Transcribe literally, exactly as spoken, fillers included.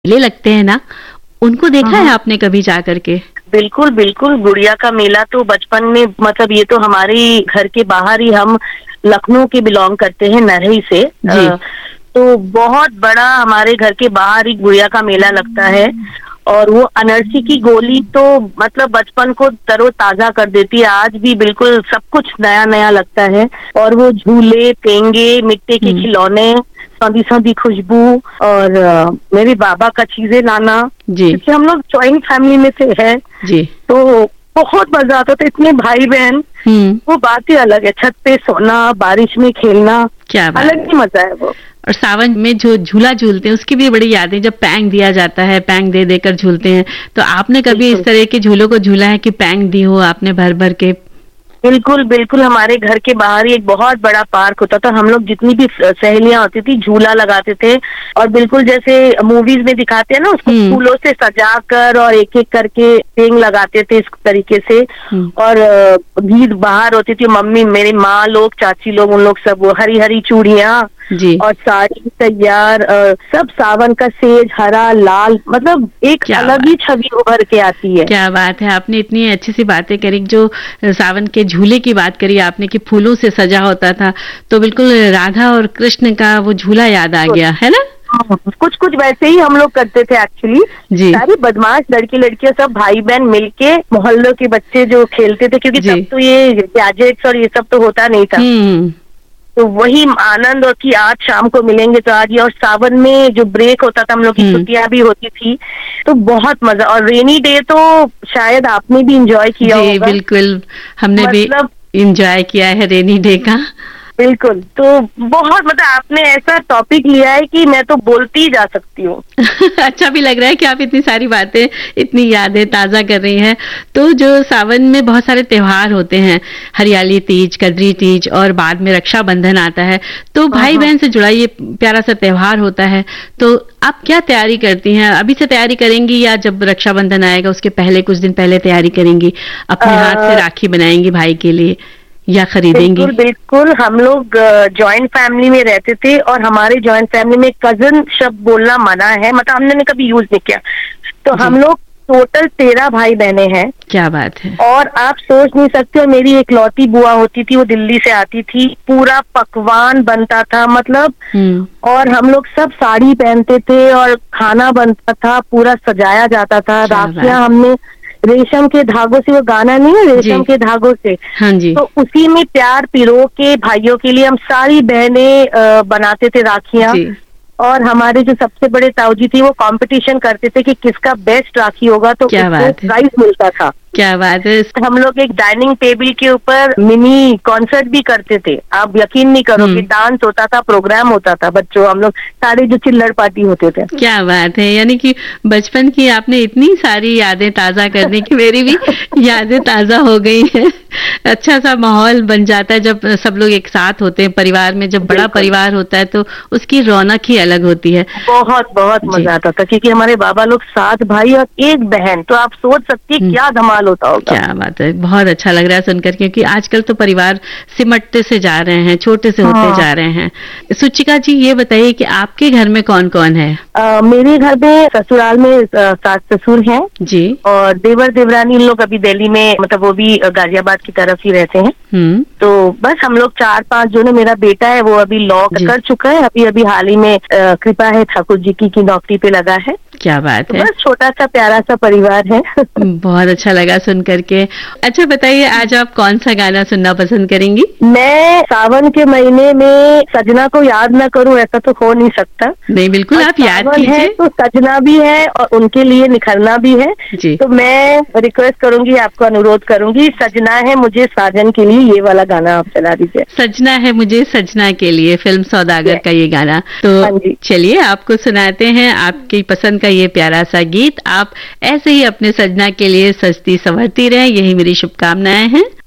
मेले लगते हैं ना, उनको देखा है आपने कभी जा करके? बिल्कुल बिल्कुल, गुड़िया का मेला तो बचपन में, मतलब ये तो हमारे घर के बाहर ही, हम लखनऊ के बिलोंग करते हैं, नरही से। जी। अ, तो बहुत बड़ा हमारे घर के बाहर ही गुड़िया का मेला लगता है। और वो अनरसी की गोली तो मतलब बचपन को तरोताजा कर देती है। आज भी बिल्कुल सब कुछ नया नया लगता है। और वो झूले, पेंगे, मिट्टी के खिलौने, सौंधी सौंधी खुशबू, और अ, मेरे बाबा का चीजें लाना, जी क्योंकि हम लोग जॉइंट फैमिली में से है, जी। तो बहुत मजा आता था। इतने भाई बहन, हम्म। वो बात ही अलग है। छत पे सोना, बारिश में खेलना, क्या बात अलग ही मजा है वो। और सावन में जो झूला झूलते हैं उसकी भी बड़ी यादें, जब पैंग दिया जाता है, पैंग दे देकर झूलते हैं, तो आपने कभी इस तरह के झूलों को झूला है कि पैंग दी हो आपने भर भर के? बिल्कुल बिल्कुल, हमारे घर के बाहर ही एक बहुत बड़ा पार्क होता था। हम लोग जितनी भी सहेलियां होती थी, झूला लगाते थे, और बिल्कुल जैसे मूवीज में दिखाते हैं ना, उसको फूलों से सजा कर और एक एक करके पेंग लगाते थे इस तरीके से। और भीड़ बाहर होती थी, मम्मी, मेरी माँ लोग, चाची लोग, उन लोग सब वो हरी हरी चूड़ियाँ जी। और साड़ी तैयार, सब सावन का सेज, हरा लाल, मतलब एक अलग ही छवि उभर के आती है। क्या बात है, आपने इतनी अच्छी सी बातें करी। जो सावन के झूले की बात करी आपने कि फूलों से सजा होता था, तो बिल्कुल राधा और कृष्ण का वो झूला याद आ गया है ना? कुछ कुछ वैसे ही हम लोग करते थे एक्चुअली। सारी बदमाश लड़की लड़कियां सब भाई बहन मिलके, मोहल्लों के बच्चे जो खेलते थे, क्योंकि तब तो ये गैजेट्स और ये सब तो होता नहीं था, तो वही आनंद, और कि आज शाम को मिलेंगे तो आज ये। और सावन में जो ब्रेक होता था, हम लोग की छुट्टियां भी होती थी, तो बहुत मजा। और रेनी डे तो शायद आपने भी इंजॉय किया होगा। बिल्कुल, हमने मतलब भी इंजॉय किया है रेनी डे का। बिल्कुल, तो बहुत, मतलब आपने ऐसा टॉपिक लिया है कि मैं तो बोलती ही जा सकती हूँ। अच्छा भी लग रहा है कि आप इतनी सारी बातें, इतनी यादें ताजा कर रही हैं। तो जो सावन में बहुत सारे त्योहार होते हैं, हरियाली तीज, कजरी तीज, और बाद में रक्षाबंधन आता है, तो भाई बहन से जुड़ा ये प्यारा सा त्योहार होता है। तो आप क्या तैयारी करती हैं? अभी से तैयारी करेंगी या जब रक्षाबंधन आएगा उसके पहले कुछ दिन पहले तैयारी करेंगी? अपने हाथ से राखी बनाएंगी भाई के लिए या खरीदेंगी? बिल्कुल बिल्कुल, हम लोग जॉइंट फैमिली में रहते थे, और हमारे जॉइंट फैमिली में कजन शब्द बोलना मना है, मतलब हमने कभी यूज नहीं किया। तो हम लोग टोटल तेरह भाई बहने हैं। क्या बात है। और आप सोच नहीं सकते, मेरी एक लौती बुआ होती थी, वो दिल्ली से आती थी, पूरा पकवान बनता था, मतलब, और हम लोग सब साड़ी पहनते थे और खाना बनता था, पूरा सजाया जाता था। राखियां हमने रेशम के धागों से, वो गाना नहीं है, रेशम के धागों से, हाँ जी, तो उसी में प्यार पिरो के भाइयों के लिए हम सारी बहनें बनाते थे राखियां। और हमारे जो सबसे बड़े ताऊजी थी, वो कंपटीशन करते थे कि किसका बेस्ट राखी होगा, तो उसको प्राइज मिलता था। क्या बात है। हम लोग एक डाइनिंग टेबल के ऊपर मिनी कॉन्सर्ट भी करते थे। आप यकीन नहीं करोगे, डांस होता था, प्रोग्राम होता था, बच्चों, हम लोग सारे जो चिल्लड़ पार्टी होते थे। क्या बात है, यानी कि बचपन की आपने इतनी सारी यादें ताजा करने की मेरी भी यादें ताजा हो गई है। अच्छा सा माहौल बन जाता है जब सब लोग एक साथ होते हैं परिवार में। जब बड़ा परिवार होता है तो उसकी रौनक ही अलग होती है। बहुत बहुत मजा आता था, क्योंकि हमारे बाबा लोग सात भाई और एक बहन, तो आप सोच सकती है क्या धमाल होता होगा। क्या बात है, बहुत अच्छा लग रहा है सुनकर, क्योंकि आजकल तो परिवार सिमटते से जा रहे हैं, छोटे से होते जा रहे हैं। सुचिका जी, ये बताइए कि आपके घर में कौन कौन है? आ, मेरे घर में ससुराल में सास ससुर हैं जी, और देवर देवरानी, इन लोग अभी दिल्ली में, मतलब वो भी गाजियाबाद की तरफ ही रहते हैं। तो बस हम लोग चार पांच जो ने, मेरा बेटा है वो अभी लॉ कर चुका है, अभी अभी हाल ही में कृपा है ठाकुर जी की, की नौकरी पे लगा है। क्या बात तो है, बस छोटा सा प्यारा सा परिवार है। बहुत अच्छा लगा सुन करके। अच्छा बताइए, आज आप कौन सा गाना सुनना पसंद करेंगी? मैं सावन के महीने में सजना को याद ना करूं, ऐसा तो हो नहीं सकता। नहीं, बिल्कुल आप याद कीजिए। तो सजना भी है और उनके लिए निखरना भी है जी। तो मैं रिक्वेस्ट करूंगी, आपको अनुरोध करूंगी, सजना है मुझे साजन के लिए, ये वाला गाना आप चला दीजिए। सजना है मुझे सजना के लिए, फिल्म सौदागर का ये गाना। तो चलिए आपको सुनाते हैं आपकी पसंद का ये प्यारा सा गीत। आप ऐसे ही अपने सजना के लिए सजती संवरती रहें, यही मेरी शुभकामनाएं हैं।